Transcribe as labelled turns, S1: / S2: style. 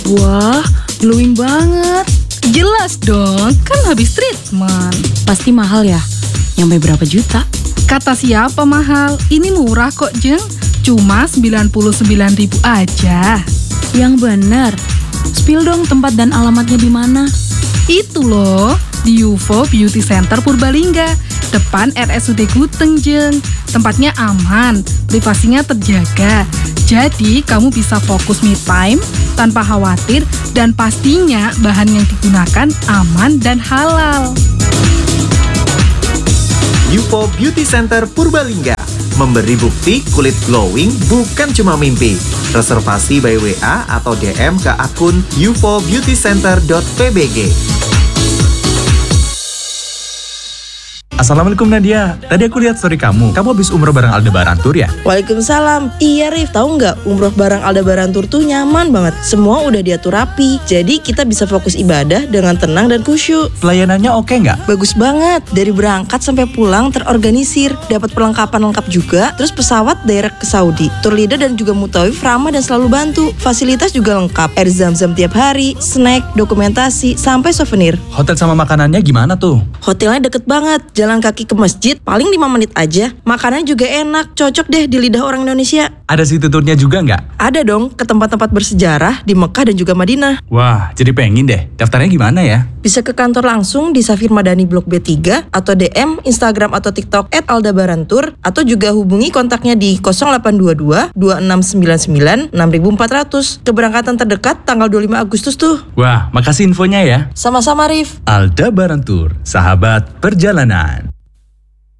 S1: Wah, glowing banget.
S2: Jelas dong, kan habis treatment.
S1: Pasti mahal ya? Nyampe berapa juta?
S2: Kata siapa mahal? Ini murah kok, Jeng. Cuma 99.000 aja.
S1: Yang bener. Spill dong tempat dan alamatnya di mana.
S2: Itu loh, di UFO Beauty Center Purbalingga, depan RSUD Guteng, Jeng. Tempatnya aman, privasinya terjaga. Jadi, kamu bisa fokus me time tanpa khawatir dan pastinya bahan yang digunakan aman dan halal.
S3: UFO Beauty Center Purbalingga memberi bukti kulit glowing bukan cuma mimpi. Reservasi by WA atau DM ke akun ufobeautycenter.pbg.
S4: Assalamualaikum Nadia, tadi aku lihat story kamu habis umroh bareng Aldebaran Tour ya?
S5: Waalaikumsalam. Iya Rif, tahu nggak umroh bareng Aldebaran Tour tuh nyaman banget. Semua udah diatur rapi, jadi kita bisa fokus ibadah dengan tenang dan khusyuk.
S4: Pelayanannya oke nggak?
S5: Bagus banget, dari berangkat sampai pulang terorganisir, dapat perlengkapan lengkap juga, terus pesawat direct ke Saudi. Tour leader dan juga mutawif ramah dan selalu bantu. Fasilitas juga lengkap, air zam-zam tiap hari, snack, dokumentasi, sampai souvenir.
S4: Hotel sama makanannya gimana tuh?
S5: Hotelnya deket banget, jalan kaki ke masjid paling 5 menit aja. Makanannya juga enak, cocok deh di lidah orang Indonesia.
S4: Ada city tournya juga nggak?
S5: Ada dong, ke tempat-tempat bersejarah di Mekah dan juga Madinah.
S4: Wah, jadi pengen deh. Daftarnya gimana ya?
S5: Bisa ke kantor langsung di Safir Madani Blok B3 atau DM Instagram atau TikTok @aldabarantour atau juga hubungi kontaknya di 0822 2699 6400. Keberangkatan terdekat tanggal 25 Agustus tuh.
S4: Wah, makasih infonya ya.
S5: Sama-sama Rif.
S4: Aldebaran Tour, sahabat perjalanan.